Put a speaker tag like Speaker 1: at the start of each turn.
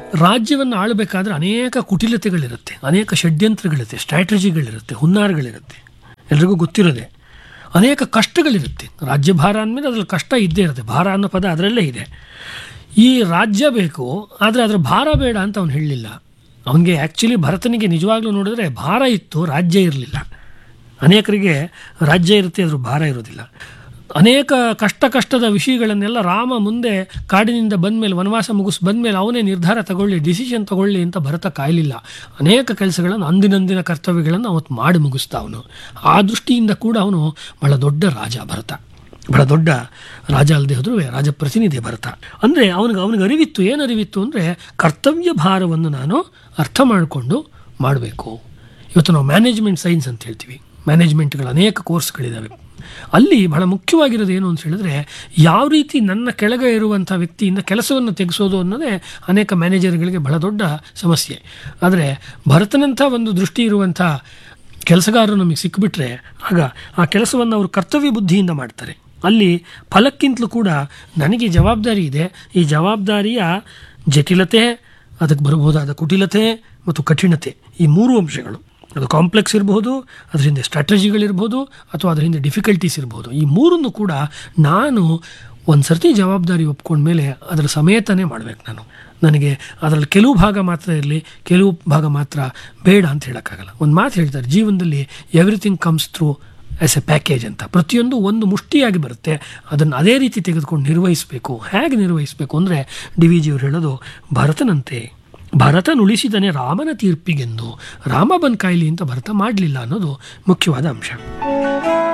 Speaker 1: ರಾಜ್ಯವನ್ನು ಆಳಬೇಕಾದ್ರೆ ಅನೇಕ ಕುಟಿಲತೆಗಳಿರುತ್ತೆ, ಅನೇಕ ಷಡ್ಯಂತ್ರಗಳಿರುತ್ತೆ, ಸ್ಟ್ರಾಟಜಿಗಳಿರುತ್ತೆ, ಹುನ್ನಾರಗಳಿರುತ್ತೆ, ಎಲ್ರಿಗೂ ಗೊತ್ತಿರೋದೆ. ಅನೇಕ ಕಷ್ಟಗಳಿರುತ್ತೆ. ರಾಜ್ಯಭಾರ ಅಂದಮೇಲೆ ಅದ್ರಲ್ಲಿ ಕಷ್ಟ ಇದ್ದೇ ಇರುತ್ತೆ. ಭಾರ ಅನ್ನೋ ಪದ ಅದರಲ್ಲೇ ಇದೆ. ಈ ರಾಜ್ಯ ಬೇಕು, ಆದರೆ ಅದರ ಭಾರ ಬೇಡ ಅಂತ ಅವನು ಹೇಳಲಿಲ್ಲ. ಅವನಿಗೆ ಆ್ಯಕ್ಚುಲಿ ಭರತನಿಗೆ ನಿಜವಾಗ್ಲೂ ನೋಡಿದ್ರೆ ಭಾರ ಇತ್ತು, ರಾಜ್ಯ ಇರಲಿಲ್ಲ. ಅನೇಕರಿಗೆ ರಾಜ್ಯ ಇರುತ್ತೆ, ಅದ್ರ ಭಾರ ಇರೋದಿಲ್ಲ. ಅನೇಕ ಕಷ್ಟದ ವಿಷಯಗಳನ್ನೆಲ್ಲ ರಾಮ ಮುಂದೆ ಕಾಡಿನಿಂದ ಬಂದಮೇಲೆ, ವನವಾಸ ಮುಗಿಸಿ ಬಂದಮೇಲೆ ಅವನೇ ನಿರ್ಧಾರ ತಗೊಳ್ಳಿ, ಡಿಸಿಷನ್ ತಗೊಳ್ಳಿ ಅಂತ ಭರತ ಕಾಯಲಿಲ್ಲ. ಅನೇಕ ಕೆಲಸಗಳನ್ನು ಅಂದಿನಂದಿನ ಕರ್ತವ್ಯಗಳನ್ನು ಅವತ್ತು ಮಾಡಿ ಮುಗಿಸ್ತಾ ಅವನು. ಆ ದೃಷ್ಟಿಯಿಂದ ಕೂಡ ಅವನು ಬಹಳ ದೊಡ್ಡ ರಾಜ ಭರತ, ಬಹಳ ದೊಡ್ಡ ರಾಜ ಅಲ್ಲದೆ ಹೋದರೂ ರಾಜಪ್ರತಿನಿಧಿ ಭರತ. ಅಂದರೆ ಅವನಿಗೆ ಅರಿವಿತ್ತು. ಏನು ಅರಿವಿತ್ತು ಅಂದರೆ ಕರ್ತವ್ಯ ಭಾರವನ್ನು ನಾನು ಅರ್ಥ ಮಾಡಿಕೊಂಡು ಮಾಡಬೇಕು. ಇವತ್ತು ನಾವು ಮ್ಯಾನೇಜ್ಮೆಂಟ್ ಸೈನ್ಸ್ ಅಂತ ಹೇಳ್ತೀವಿ. ಮ್ಯಾನೇಜ್ಮೆಂಟ್ಗಳ ಅನೇಕ ಕೋರ್ಸ್ಗಳಿದ್ದಾವೆ. ಅಲ್ಲಿ ಬಹಳ ಮುಖ್ಯವಾಗಿರೋದು ಏನು ಅಂತ ಹೇಳಿದ್ರೆ, ಯಾವ ರೀತಿ ನನ್ನ ಕೆಳಗೆ ಇರುವಂಥ ವ್ಯಕ್ತಿಯಿಂದ ಕೆಲಸವನ್ನು ತೆಗೆಸೋದು ಅನ್ನೋದೇ ಅನೇಕ ಮ್ಯಾನೇಜರ್ಗಳಿಗೆ ಬಹಳ ದೊಡ್ಡ ಸಮಸ್ಯೆ. ಆದರೆ ಭರತನಂಥ ಒಂದು ದೃಷ್ಟಿ ಇರುವಂಥ ಕೆಲಸಗಾರರು ನಮಗೆ ಸಿಕ್ಕಿಬಿಟ್ರೆ ಆಗ ಆ ಕೆಲಸವನ್ನು ಅವರು ಕರ್ತವ್ಯ ಬುದ್ಧಿಯಿಂದ ಮಾಡ್ತಾರೆ. ಅಲ್ಲಿ ಫಲಕ್ಕಿಂತಲೂ ಕೂಡ ನನಗೆ ಜವಾಬ್ದಾರಿ ಇದೆ, ಈ ಜವಾಬ್ದಾರಿಯ ಜಟಿಲತೆ, ಅದಕ್ಕೆ ಬರಬಹುದಾದ ಕುಟಿಲತೆ ಮತ್ತು ಕಠಿಣತೆ, ಈ ಮೂರು ಅಂಶಗಳು, ಅದು ಕಾಂಪ್ಲೆಕ್ಸ್ ಇರಬಹುದು, ಅದರ ಹಿಂದೆ ಸ್ಟ್ರಾಟಜಿಗಳಿರ್ಬೋದು, ಅಥವಾ ಅದರ ಹಿಂದೆ ಡಿಫಿಕಲ್ಟೀಸ್ ಇರ್ಬೋದು, ಈ ಮೂರನ್ನು ಕೂಡ ನಾನು ಒಂದು ಸರ್ತಿ ಜವಾಬ್ದಾರಿ ಒಪ್ಕೊಂಡ್ಮೇಲೆ ಅದರ ಸಮೇತನೇ ಮಾಡಬೇಕು. ನನಗೆ ಅದರಲ್ಲಿ ಕೆಲವು ಭಾಗ ಮಾತ್ರ ಇರಲಿ, ಕೆಲವು ಭಾಗ ಮಾತ್ರ ಬೇಡ ಅಂತ ಹೇಳೋಕ್ಕಾಗಲ್ಲ. ಒಂದು ಮಾತು ಹೇಳ್ತಾರೆ, ಜೀವನದಲ್ಲಿ everything comes through as A package ಅಂತ. ಪ್ರತಿಯೊಂದು ಒಂದು ಮುಷ್ಟಿಯಾಗಿ ಬರುತ್ತೆ, ಅದನ್ನು ಅದೇ ರೀತಿ ತೆಗೆದುಕೊಂಡು ನಿರ್ವಹಿಸಬೇಕು. ಹೇಗೆ ನಿರ್ವಹಿಸಬೇಕು ಅಂದರೆ DVG ಅವರು ಹೇಳೋದು, ಭರತನಂತೆ ಭರತನುಳಿಸಿದನೇ ರಾಮನ ತೀರ್ಪಿಗೆಂದು, ರಾಮ ಬಂದ್ ಕಾಯ್ಲಿ ಅಂತ ಭರತ ಮಾಡಲಿಲ್ಲ ಅನ್ನೋದು ಮುಖ್ಯವಾದ ಅಂಶ.